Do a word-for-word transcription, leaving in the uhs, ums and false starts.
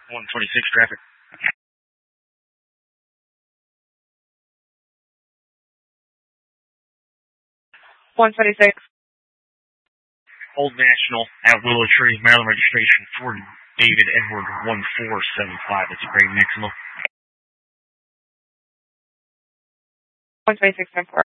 one twenty-six traffic. one twenty-six. Old National at Willow Tree, Maryland registration for David Edward one four seven five. That's a great maximum. one twenty-six ten four.